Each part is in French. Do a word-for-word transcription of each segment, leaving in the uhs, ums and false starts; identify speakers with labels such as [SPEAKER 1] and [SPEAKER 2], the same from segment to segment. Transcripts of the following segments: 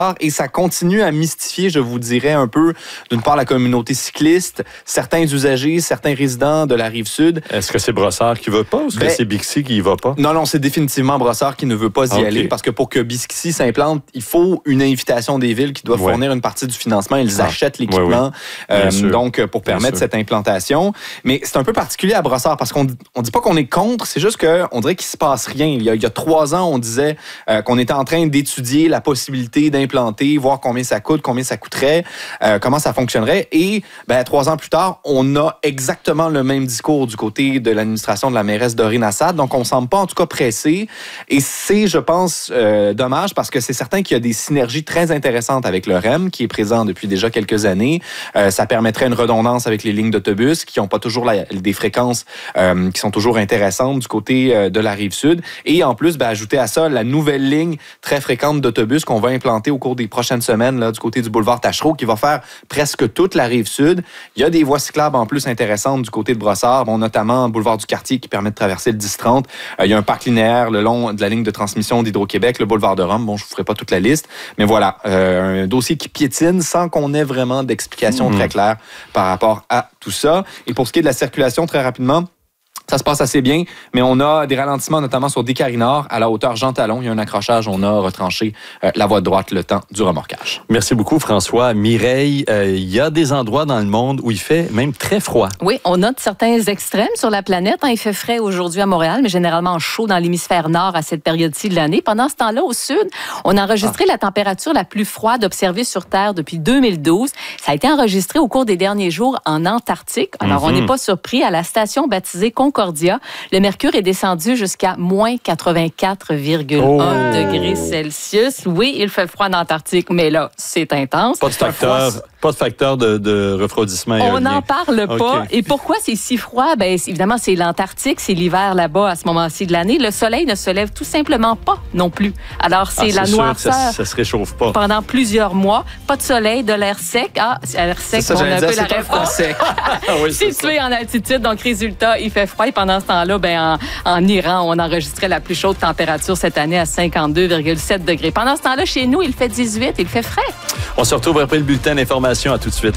[SPEAKER 1] Et ça continue à mystifier, je vous dirais, un peu, d'une part, la communauté cycliste, certains usagers, certains résidents de la Rive-Sud.
[SPEAKER 2] Est-ce que c'est Brossard qui ne veut pas ou est-ce
[SPEAKER 1] ben,
[SPEAKER 2] que c'est Bixi qui n'y va pas?
[SPEAKER 1] Non, non, c'est définitivement Brossard qui ne veut pas y okay. aller parce que pour que Bixi s'implante, il faut une invitation des villes qui doivent ouais. fournir une partie du financement. Ils ah. achètent l'équipement oui, oui. Euh, donc pour permettre cette implantation. Mais c'est un peu particulier à Brossard parce qu'on ne dit pas qu'on est contre, c'est juste qu'on dirait qu'il ne se passe rien. Il y a, il y a trois ans, on disait euh, qu'on était en train d'étudier la possibilité d'implanter planter, voir combien ça coûte, combien ça coûterait, euh, comment ça fonctionnerait. Et ben, trois ans plus tard, on a exactement le même discours du côté de l'administration de la mairesse Doreen Assad. Donc, on ne semble pas en tout cas pressé. Et c'est, je pense, euh, dommage parce que c'est certain qu'il y a des synergies très intéressantes avec le R E M qui est présent depuis déjà quelques années. Euh, ça permettrait une redondance avec les lignes d'autobus qui n'ont pas toujours la, des fréquences euh, qui sont toujours intéressantes du côté euh, de la Rive-Sud. Et en plus, ben, ajouter à ça la nouvelle ligne très fréquente d'autobus qu'on va implanter au cours des prochaines semaines là, du côté du boulevard Taschereau qui va faire presque toute la Rive-Sud. Il y a des voies cyclables en plus intéressantes du côté de Brossard, bon, notamment le boulevard du Quartier qui permet de traverser le dix trente. Euh, il y a un parc linéaire le long de la ligne de transmission d'Hydro-Québec, le boulevard de Rome. Bon, je ne vous ferai pas toute la liste, mais voilà, euh, un dossier qui piétine sans qu'on ait vraiment d'explication mmh. très claire par rapport à tout ça. Et pour ce qui est de la circulation, très rapidement, ça se passe assez bien, mais on a des ralentissements, notamment sur Descaries-Nord, à la hauteur Jean Talon. Il y a un accrochage, on a retranché euh, la voie de droite le temps du remorquage.
[SPEAKER 2] Merci beaucoup, François. Mireille, il euh, y a des endroits dans le monde où il fait même très froid.
[SPEAKER 3] Oui, on note certains extrêmes sur la planète. Hein. Il fait frais aujourd'hui à Montréal, mais généralement chaud dans l'hémisphère nord à cette période-ci de l'année. Pendant ce temps-là, au sud, on a enregistré ah. la température la plus froide observée sur Terre depuis deux mille douze. Ça a été enregistré au cours des derniers jours en Antarctique. Alors, mm-hmm. on n'est pas surpris. À la station baptisée Concordia, le mercure est descendu jusqu'à moins quatre-vingt-quatre virgule un oh. degrés Celsius. Oui, il fait froid en Antarctique, mais là, c'est intense.
[SPEAKER 2] Pas de facteur, pas de, facteur de, de refroidissement éolien.
[SPEAKER 3] On n'en parle pas. Okay. Et pourquoi c'est si froid? Bien, évidemment, c'est l'Antarctique, c'est l'hiver là-bas à ce moment-ci de l'année. Le soleil ne se lève tout simplement pas non plus. Alors, c'est, ah, c'est la
[SPEAKER 2] sûr
[SPEAKER 3] noirceur.
[SPEAKER 2] Que ça, ça se réchauffe pas.
[SPEAKER 3] Pendant plusieurs mois, pas de soleil, de l'air sec. Ah, l'air sec,
[SPEAKER 1] c'est ça,
[SPEAKER 3] on a un
[SPEAKER 1] dire,
[SPEAKER 3] peu la
[SPEAKER 1] réponse. Sec.
[SPEAKER 3] oui, situé en altitude, donc résultat, il fait froid. Et pendant ce temps-là, ben, en, en Iran, on enregistrait la plus chaude température cette année à cinquante-deux virgule sept degrés. Pendant ce temps-là, chez nous, il fait dix-huit, il fait frais.
[SPEAKER 2] On se retrouve après le bulletin d'information. À tout de suite.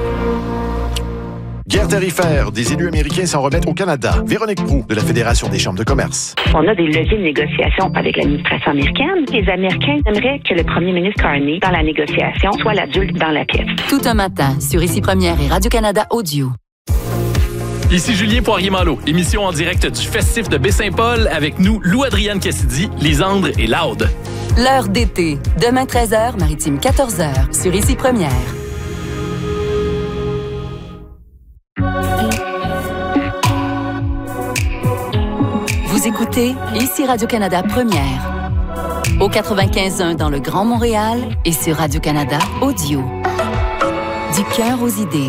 [SPEAKER 4] Guerre tarifaire, des élus américains s'en remettent au Canada. Véronique Proulx, de la Fédération des chambres de commerce.
[SPEAKER 5] On a des leviers de négociation avec l'administration américaine. Les Américains aimeraient que le premier ministre Carney, dans la négociation, soit l'adulte dans la pièce.
[SPEAKER 6] Tout un matin, sur Ici Première et Radio-Canada Audio.
[SPEAKER 7] Ici Julien Poirier-Malo, émission en direct du festif de Baie-Saint-Paul avec nous, Lou-Adrienne Cassidy, Lisandre et Laude.
[SPEAKER 6] L'heure d'été, demain treize heures, Maritime quatorze heures, sur Ici Première. Vous écoutez Ici Radio-Canada Première. Au quatre-vingt-quinze point un dans le Grand Montréal et sur Radio-Canada Audio. Du cœur aux idées.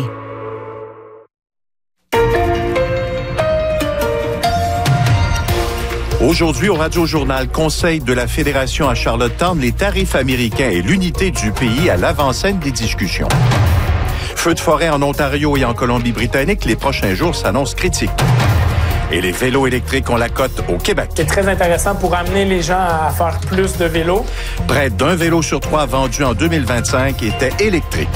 [SPEAKER 4] Aujourd'hui, au Radio-Journal, Conseil de la Fédération à Charlottetown, les tarifs américains et l'unité du pays à l'avant-scène des discussions. Feux de forêt en Ontario et en Colombie-Britannique, les prochains jours s'annoncent critiques. Et les vélos électriques ont la cote au Québec.
[SPEAKER 8] C'est très intéressant pour amener les gens à faire plus de vélos.
[SPEAKER 4] Près d'un vélo sur trois vendu en deux mille vingt-cinq était électrique.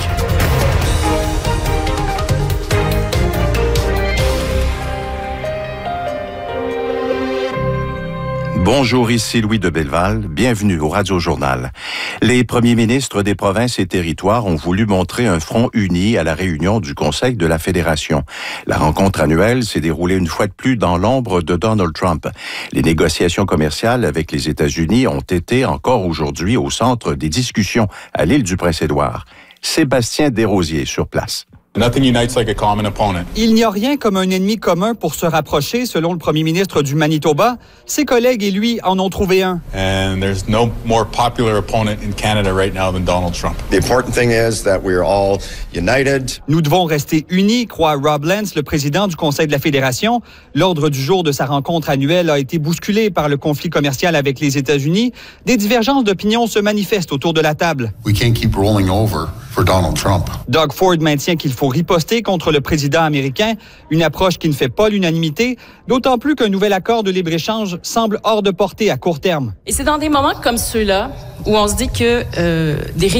[SPEAKER 4] Bonjour, ici Louis de Belleval. Bienvenue au Radio-Journal. Les premiers ministres des provinces et territoires ont voulu montrer un front uni à la réunion du Conseil de la Fédération. La rencontre annuelle s'est déroulée une fois de plus dans l'ombre de Donald Trump. Les négociations commerciales avec les États-Unis ont été encore aujourd'hui au centre des discussions à l'île du Prince-Édouard. Sébastien Desrosiers sur place.
[SPEAKER 9] Il n'y a rien comme un ennemi commun pour se rapprocher, selon le premier ministre du Manitoba. Ses collègues et lui en ont trouvé un.
[SPEAKER 10] And there's no more popular opponent in Canada right now than Donald Trump.
[SPEAKER 11] The important thing is that we are all united.
[SPEAKER 9] Nous devons rester unis, croit Rob Lance, le président du Conseil de la Fédération. L'ordre du jour de sa rencontre annuelle a été bousculé par le conflit commercial avec les États-Unis. Des divergences d'opinion se manifestent autour de la table.
[SPEAKER 11] We can't keep rolling over
[SPEAKER 10] for Donald Trump.
[SPEAKER 9] Doug Ford maintient qu'il faut riposter contre le président américain, une approche qui ne fait pas l'unanimité, d'autant plus qu'un nouvel accord de libre-échange semble hors de portée à court terme.
[SPEAKER 12] Et c'est dans des moments comme ceux-là où on se dit que euh, des